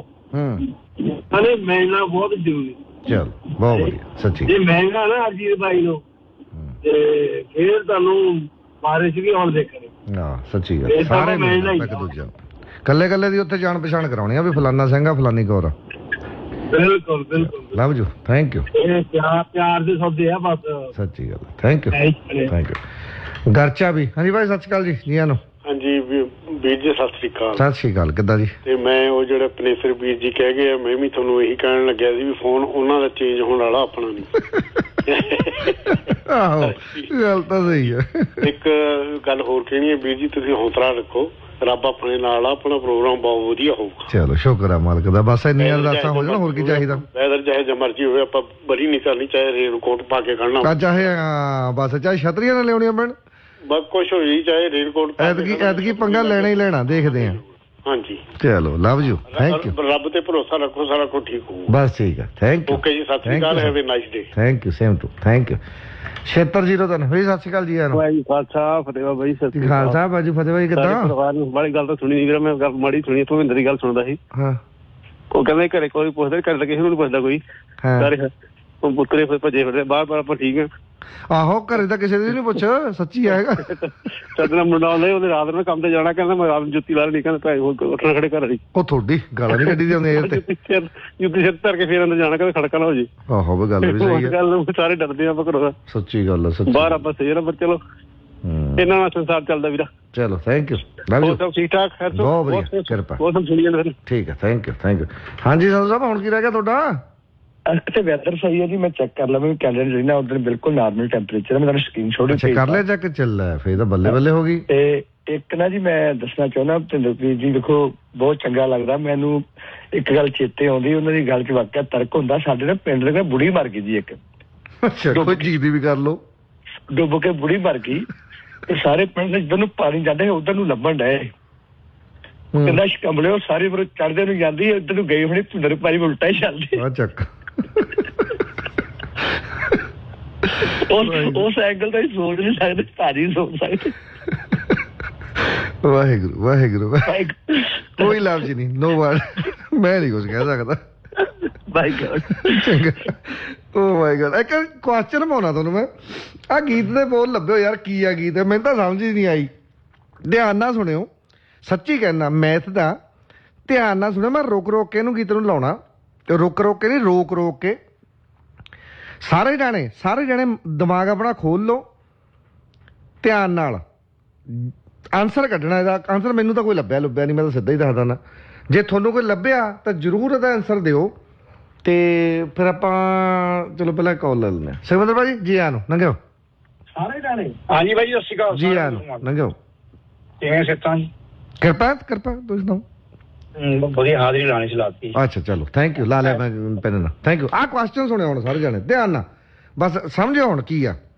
ਹਨੇ ਮਿਲਣਾ ਬਹੁਤ ਜ਼ਰੂਰੀ। ਚਲ ਬਹੁਤ ਵਧੀਆ ਸੱਚੀ ਜੇ ਮਹਿੰਗਾ ਨਾ ਅਜੀਤ ਭਾਈ ਨੂੰ ਤੇ ਫੇਰ ਤੁਹਾਨੂੰ ਬਾਰਿਸ਼ ਵੀ ਆਉਣ ਦੇਖਣੀ। ਹਾਂ ਸੱਚੀ ਗੱਲ ਸਾਰੇ ਮਿਲਣਾ ਇੱਕ ਦੂਜਾ ਕੱਲੇ ਕੱਲੇ ਦੀ ਉੱਥੇ ਜਾਣ ਪਛਾਣ ਕਰਾਉਣੀ ਆ ਵੀ ਫਲਾਨਾ ਸਿੰਘ ਆ ਫਲਾਨੀ ਕੌਰ ਆ। ਬਿਲਕੁਲ ਬਿਲਕੁਲ ਲਵ ਯੂ ਥੈਂਕ ਯੂ ਪਿਆਰ ਪਿਆਰ ਦੇ ਸੌਦੇ ਆ ਬਸ ਸੱਚੀ ਗੱਲ thank you thank you Garcha ਵੀ ਹਾਂਜੀ ਭਾਈ ਸਤਿ ਸ਼੍ਰੀ ਅਕਾਲ ਜੀ ਜੀਆਂ ਨੂੰ। ਹਾਂਜੀ ਵੀਰ ਜੀ ਸਤਿ ਸ਼੍ਰੀ ਅਕਾਲ। ਸਤਿ ਸ਼੍ਰੀ ਅਕਾਲ ਕਿੱਦਾਂ ਜੀ। ਤੇ ਮੈਂ ਉਹ ਜਿਹੜੇ ਪਨੇਸਰ ਵੀਰ ਜੀ ਕਹਿ ਗਏ ਮੈਂ ਵੀ ਤੁਹਾਨੂੰ ਇਹੀ ਕਹਿਣ ਲੱਗਿਆ ਸੀ ਵੀ ਫੋਨ ਉਹਨਾਂ ਦਾ ਚੇਂਜ ਹੋਣ ਵਾਲਾ ਆਪਣਾ ਨਹੀਂ। ਆਹੋ ਗੱਲ ਤਾਂ ਸਹੀ ਹੈ। ਇੱਕ ਗੱਲ ਹੋਰ ਕਹਿਣੀ ਹੈ ਵੀਰ ਜੀ ਤੁਸੀਂ ਹੌਸਲਾ ਰੱਖੋ ਰੱਬ ਆਪਣੇ ਨਾਲ ਆ ਆਪਣਾ ਪ੍ਰੋਗਰਾਮ ਬਹੁਤ ਵਧੀਆ ਹੋਊਗਾ। ਚਲੋ ਸ਼ੁਕਰ ਆ ਮਾਲਕ ਦਾ ਬਸ ਇੰਨੀਆਂ ਅਰਦਾਸਾਂ ਹੋ ਜਾਣ ਹੋਰ ਕੀ ਚਾਹੀਦਾ। ਵੈਦਰ ਚਾਹੇ ਜੋ ਮਰਜ਼ੀ ਹੋਵੇ ਆਪਾਂ ਬੜੀ ਨਹੀਂ ਕਰਨੀ ਚਾਹੇ ਰੇਨ ਕੋਟ ਪਾ ਕੇ ਖੜਨਾ ਚਾਹੇ ਬਸ ਚਾਹੇ ਛਤਰੀਆਂ ਨਾਲ ਲਿਆਉਣੀਆਂ ਪੈਣ ਬਸ ਕੁਛ ਹੋ ਜੀ ਚਾਹੇ ਰੇਨ ਕੋਟ ਐਤਕੀ ਐਤਕੀ ਪੰਗਾ ਲੈਣਾ ਹੀ ਲੈਣਾ ਦੇਖਦੇ ਆ। ਹਾਂਜੀ ਚਲੋ ਲਵ ਯੂ ਥੈਂਕ ਯੂ ਰੱਬ ਤੇ ਭਰੋਸਾ ਰੱਖੋ ਸਾਰਾ ਕੁਝ ਠੀਕ ਹੋਊਗਾ। ਬਸ ਠੀਕ ਹੈ ਥੈਂਕ ਯੂ ਓਕੇ ਜੀ ਸਤਿ ਸ਼੍ਰੀ ਅਕਾਲ have a nice day. Thank you same to thank you ਛੇਤਰ zero ਤਿੰਨ ਭਾਈ ਸਤਿ ਸ਼੍ਰੀ ਅਕਾਲ ਜੀ ਯਾਰ ਖਾਲਸਾ ਫਤਿਹ ਬਾਈ ਸਤਿ ਖਾਲਸਾ ਬਾਜੀ ਫਤਿਹ ਬਾਈ ਕਿੱਦਾਂ ਪਰਿਵਾਰ ਨੂੰ ਬੜੀ ਗੱਲ ਤਾਂ ਸੁਣੀ ਨਹੀਂ ਵੀਰ ਮੈਂ ਗੱਲ ਮਾੜੀ ਸੁਣੀ ਭਵਿੰਦਰ ਦੀ ਗੱਲ ਸੁਣਦਾ ਸੀ। ਹਾਂ ਉਹ ਕਹਿੰਦੇ ਘਰੇ ਕੋਈ ਪੁੱਛਦਾ ਘਰੇ ਤਾਂ ਕਿਸੇ ਨੂੰ ਪੁੱਛਦਾ ਕੋਈ ਸਾਰੇ ਉਹ ਪੁੱਤਰੇ ਫਿਰ ਭੱਜੇ ਫਿਰਦੇ ਬਾਹਰ ਬਾਹਰ ਆਪਾਂ ਠੀਕ ਆ। ਆਹੋ ਘਰੇ ਤਾਂ ਕਿਸੇ ਦੀ ਨੀ ਪੁੱਛ ਸੱਚੀ ਆਏਗਾ ਸੱਜਣਾ ਮੁੰਡਾ ਆਉਂਦਾ ਉਹਨੇ ਰਾਤ ਨੂੰ ਕੰਮ ਤੇ ਜਾਣਾ ਕਹਿੰਦਾ ਮੈਂ ਰਾਤ ਨੂੰ ਜੁੱਤੀ ਲਾ ਨਹੀਂ ਕਹਿੰਦਾ ਭਾਈ ਉੱਠਣਾ ਖੜੇ ਘਰ ਵਾਲੀ ਉਹ ਤੁਹਾਡੀ ਗਾਲਾਂ ਨੀ ਕੱਢੀ ਦੀ ਆਉਂਦੇ ਇਹ ਤੇ ਜੁੱਤੀ ਸਿਰ ਧਰ ਕੇ ਫੇਰ ਅੰਦਰ ਜਾਣਾ ਕਹਿੰਦਾ ਖੜਕਾ ਨਾ ਹੋ ਜੀ। ਆਹੋ ਵੀ ਗੱਲ ਵੀ ਸਹੀ ਹੈ ਗੱਲ ਸਾਰੇ ਡਰਦੇ ਆਪਾਂ ਘਰੋਂ ਸੱਚੀ ਗੱਲ ਹੈ ਸੱਚੀ ਬਾਹਰ ਆਪਾਂ ਸਹੀ ਨਾ ਪਰ ਚਲੋ ਇਹਨਾਂ ਨਾਲ ਸੰਸਾਰ ਚੱਲਦਾ ਵੀਰਾ। ਚਲੋ ਥੈਂਕ ਯੂ ਸਭ ਠੀਕ ਠਾਕ ਹੈ ਬਹੁਤ ਵਧੀਆ ਕਿਰਪਾ ਬਹੁਤ ਸੁਣੀ ਜਾਂਦੇ ਠੀਕ ਹੈ ਥੈਂਕ ਯੂ ਥੈਂਕ ਯੂ ਹਾਂਜੀ ਸੰਧੂ ਸਾਹਿਬ ਹੁਣ ਕੀ ਰਹਿ ਗਿਆ ਤੁਹਾਡਾ। ਇੱਥੇ ਵੈਦਰ ਸਹੀ ਹੈ ਜੀ ਮੈਂ ਚੈੱਕ ਕਰ ਲਵਾਂ ਕੈਲੰਡਰ ਜਿਹੜਾ ਉਧਰ ਬਿਲਕੁਲ ਨਾਰਮਲ ਟੈਂਪਰੇਚਰ ਹੈ ਮੈਂ ਤੁਹਾਨੂੰ ਸਕਰੀਨਸ਼ਾਟ ਅੱਛਾ ਕਰ ਲਿਆ ਚੈੱਕ ਚੱਲ ਫੇਰ ਤਾਂ ਬੱਲੇ ਬੱਲੇ ਹੋ ਗਈ। ਤੇ ਇੱਕ ਨਾ ਜੀ ਮੈਂ ਦੱਸਣਾ ਚਾਹੁੰਦਾ ਭਿੰਦਰਪ੍ਰੀਤ ਜੀ ਦੇਖੋ ਬਹੁਤ ਚੰਗਾ ਲੱਗਦਾ ਮੈਨੂੰ ਇੱਕ ਗੱਲ ਚੇਤੇ ਆਉਂਦੀ ਉਹਨਾਂ ਦੀ ਗੱਲ 'ਚ ਵਾਕਿਆ ਤਰਕ ਹੁੰਦਾ ਸਾਡੇ ਨਾ ਪਿੰਡ ਦੇ ਬੁੜੀ ਮਰ ਗਈ ਜੀ ਇੱਕ ਅੱਛਾ ਕੋਈ ਚੀਜ਼ ਦੀ ਵੀ ਕਰ ਲਓ ਡੁੱਬ ਕੇ ਬੁੜੀ ਮਰ ਗਈ ਤੇ ਸਾਰੇ ਪਿੰਡ ਜਿੱਧਰ ਨੂੰ ਪਾਣੀ ਜਾਂਦੇ ਉਧਰ ਨੂੰ ਲੱਭਣ ਡਏ ਕਹਿੰਦਾ ਸ਼ਕੰਬਲੇ ਉਹ ਸਾਰੇ ਫਿਰ ਚੜਦੇ ਨੂੰ ਜਾਂਦੀ ਇੱਧਰ ਨੂੰ ਗਈ ਹੋਣੀ ਭਿੰਦਰ ਪਾਰੀ ਉਲਟਾ ਹੀ ਚੱਲਦੇ ਆ ਚੱਕ ਉਸ ਐਂਗਲ ਤੋਂ ਹੀ ਸੋਚ ਨਹੀਂ ਸਕਦੇ ਭਾਰੀ ਸੋਚ ਸਕਦੇ। ਵਾਹਿਗੁਰੂ ਵਾਹਿਗੁਰੂ ਕੋਈ ਲਫ਼ਜ਼ ਨਹੀਂ ਨੋ ਵਰਡ ਮੈਂ ਨਹੀਂ ਕੁਝ ਕਹਿ ਸਕਦਾ। ਮਾਈ ਗॉड ਚੰਗਾ ਓ ਮਾਈ ਗॉड ਇੱਕ ਕੁਐਸਚਨ ਪਾਉਣਾ ਤੁਹਾਨੂੰ ਮੈਂ ਆ ਗੀਤ ਦੇ ਬੋਲ ਲੱਭਿਓ ਯਾਰ ਕੀ ਆ ਗੀਤ ਮੈਨੂੰ ਤਾਂ ਸਮਝ ਹੀ ਨਹੀਂ ਆਈ ਧਿਆਨ ਨਾਲ ਸੁਣਿਓ ਸੱਚੀ ਕਹਿਣਾ ਮੈਥ ਦਾ ਧਿਆਨ ਨਾਲ ਸੁਣਿਓ ਮੈਂ ਰੁਕ ਰੁਕ ਕੇ ਇਹਨੂੰ ਗੀਤ ਨੂੰ ਲਾਉਣਾ ਰੁਕ ਰੁਕ ਕੇ ਨਹੀਂ ਰੋਕ ਰੋਕ ਕੇ ਸਾਰੇ ਜਾਣੇ ਸਾਰੇ ਜਾਣੇ ਦਿਮਾਗ ਆਪਣਾ ਖੋਲ ਲਓ ਧਿਆਨ ਨਾਲ ਆਨਸਰ ਕੱਢਣਾ ਇਹਦਾ ਆਨਸਰ ਮੈਨੂੰ ਤਾਂ ਕੋਈ ਲੱਭਿਆ ਲੱਭਿਆ ਨਹੀਂ ਮੈਂ ਤਾਂ ਸਿੱਧਾ ਹੀ ਦੱਸਦਾ ਨਾ ਜੇ ਤੁਹਾਨੂੰ ਕੋਈ ਲੱਭਿਆ ਤਾਂ ਜ਼ਰੂਰ ਇਹਦਾ ਆਨਸਰ ਦਿਓ ਤੇ ਫਿਰ ਆਪਾਂ ਚਲੋ ਪਹਿਲਾਂ ਕਾਲ ਲੈ ਲੈਂਦੇ ਹਾਂ ਸੁਖਵਿੰਦਰ ਭਾਜੀ ਜੀ ਆਇਆਂ ਨੂੰ ਲੰਘਿਓ ਸਾਰੇ ਜਾਣੇ ਹਾਂਜੀ ਭਾਈ ਸਤਿ ਸ਼੍ਰੀ ਅਕਾਲ ਜੀ ਆਇਆਂ ਨੂੰ ਲੰਘਿਓ ਕਿਵੇਂ ਸਿੱਤਾਂ ਕਿਰਪਾ ਕਿਰਪਾ ਤੁਸੀਂ ਸੁਣਾਓ ਵਧੀਆ ਹਾਜ਼ਰੀ ਲਾਣੀ ਸੀ ਲਾਤੀ ਅੱਛਾ ਚਲੋ ਥੈਂਕ ਯੂ ਲਾ ਲਿਆ ਮੈਂ ਪੈਨ ਨਾਲ ਥੈਂਕ ਯੂ ਆਹ ਕੁਐਸਚਨ ਸੁਣਿਆ ਹੁਣ ਸਾਰੇ ਜਾਣੇ ਧਿਆਨ ਨਾਲ ਬਸ ਸਮਝਿਓ ਹੁਣ ਕੀ ਆ